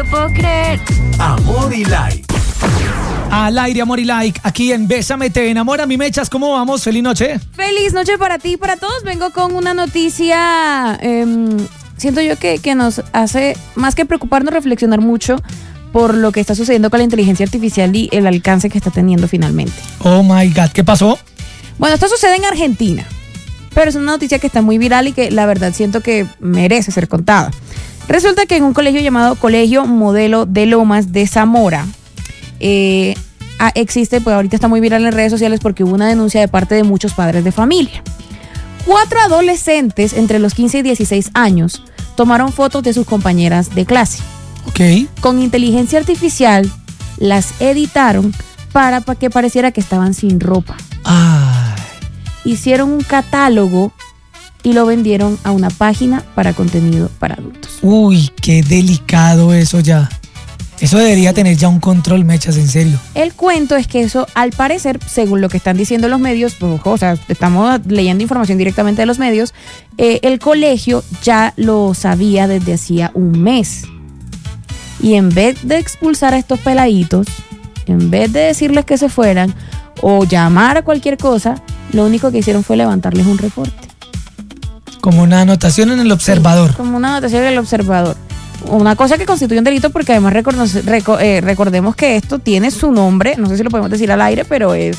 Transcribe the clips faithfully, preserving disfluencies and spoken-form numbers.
lo puedo creer. Amor y Like. Al aire, Amor y Like, aquí en Bésame Te Enamora. Mi Mechas, ¿cómo vamos? Feliz noche. Feliz noche para ti y para todos. Vengo con una noticia, eh, siento yo que, que nos hace, más que preocuparnos, reflexionar mucho por lo que está sucediendo con la inteligencia artificial y el alcance que está teniendo finalmente. Oh my God, ¿qué pasó? Bueno, esto sucede en Argentina, pero es una noticia que está muy viral y que la verdad siento que merece ser contada. Resulta que en un colegio llamado Colegio Modelo de Lomas de Zamora, eh, existe, pues ahorita está muy viral en redes sociales porque hubo una denuncia de parte de muchos padres de familia. Cuatro adolescentes entre los quince y dieciséis años tomaron fotos de sus compañeras de clase. Ok. Con inteligencia artificial las editaron para, para que pareciera que estaban sin ropa. Ay. Hicieron un catálogo y lo vendieron a una página para contenido para adultos. Uy, qué delicado eso ya. Eso debería tener ya un control, Mechas, en serio. El cuento es que eso, al parecer, según lo que están diciendo los medios, pues, o sea, estamos leyendo información directamente de los medios, eh, el colegio ya lo sabía desde hacía un mes. Y en vez de expulsar a estos peladitos, en vez de decirles que se fueran o llamar a cualquier cosa, lo único que hicieron fue levantarles un reporte. Como una anotación en el observador. Sí, como una anotación en el observador. Una cosa que constituye un delito porque además recordemos, eh, recordemos que esto tiene su nombre, no sé si lo podemos decir al aire, pero es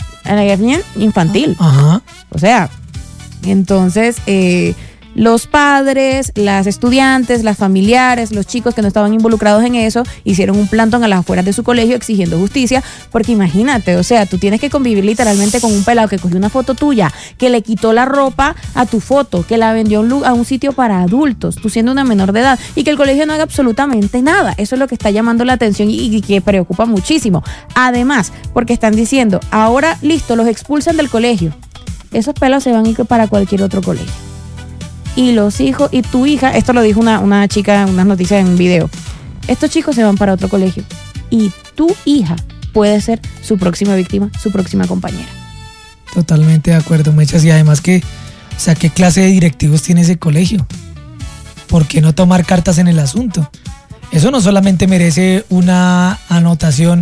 infantil. Ajá. O sea, entonces eh, los padres, las estudiantes, las familiares, los chicos que no estaban involucrados en eso, hicieron un plantón a las afueras de su colegio exigiendo justicia, porque imagínate, o sea, tú tienes que convivir literalmente con un pelado que cogió una foto tuya, que le quitó la ropa a tu foto, que la vendió a un sitio para adultos, tú siendo una menor de edad, y que el colegio no haga absolutamente nada. Eso es lo que está llamando la atención y, y que preocupa muchísimo. Además, porque están diciendo, ahora listo, los expulsan del colegio. Esos pelados se van a ir para cualquier otro colegio. Y los hijos, y tu hija, esto lo dijo una, una chica en unas noticias en un video, estos chicos se van para otro colegio y tu hija puede ser su próxima víctima, su próxima compañera. Totalmente de acuerdo, Mechas. Y además que, o sea, ¿qué clase de directivos tiene ese colegio? ¿Por qué no tomar cartas en el asunto? Eso no solamente merece una anotación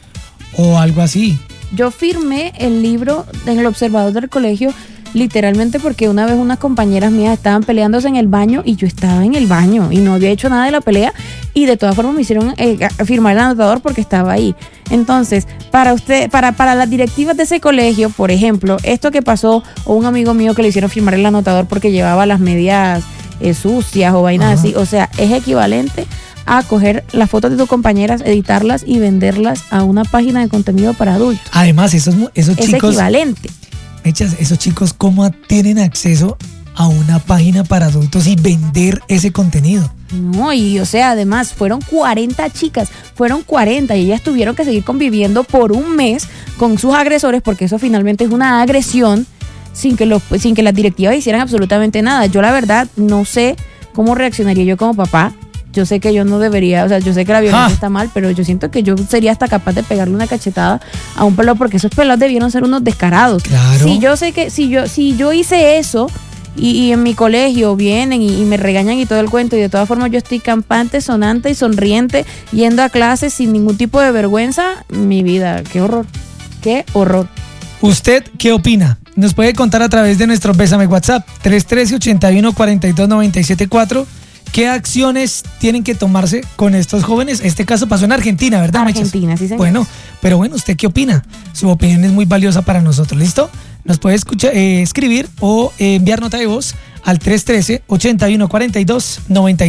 o algo así. Yo firmé el libro en el observador del colegio literalmente porque una vez unas compañeras mías estaban peleándose en el baño y yo estaba en el baño y no había hecho nada de la pelea y de todas formas me hicieron eh, firmar el anotador porque estaba ahí. Entonces, para usted, para, para las directivas de ese colegio, por ejemplo, esto que pasó, o un amigo mío que le hicieron firmar el anotador porque llevaba las medias eh, sucias o vainas así, o sea, es equivalente a coger las fotos de tus compañeras, editarlas y venderlas a una página de contenido para adultos. Además, esos, esos es chicos... equivalente. Mechas, esos chicos, ¿cómo tienen acceso a una página para adultos y vender ese contenido? No, y o sea, además fueron cuarenta chicas, fueron cuarenta y ellas tuvieron que seguir conviviendo por un mes con sus agresores porque eso finalmente es una agresión sin que, los, sin que las directivas hicieran absolutamente nada. Yo la verdad no sé cómo reaccionaría yo como papá. Yo sé que yo no debería, o sea, yo sé que la violencia ah. está mal, pero yo siento que yo sería hasta capaz de pegarle una cachetada a un pelado porque esos pelados debieron ser unos descarados. Claro. Si yo sé que, si yo, si yo hice eso y, y en mi colegio vienen y, y me regañan y todo el cuento y de todas formas yo estoy campante, sonante y sonriente yendo a clases sin ningún tipo de vergüenza, mi vida, qué horror, qué horror. ¿Usted qué opina? Nos puede contar a través de nuestro Bésame WhatsApp tres uno tres, ocho uno, cuatro dos nueve siete cuatro. ¿Qué acciones tienen que tomarse con estos jóvenes? Este caso pasó en Argentina, ¿verdad, Argentina, Mechas? sí, señor. Bueno, pero bueno, ¿usted qué opina? Su opinión es muy valiosa para nosotros, ¿listo? Nos puede escuchar, eh, escribir o eh, enviar nota de voz al tres uno tres, ocho uno, cuatro dos nueve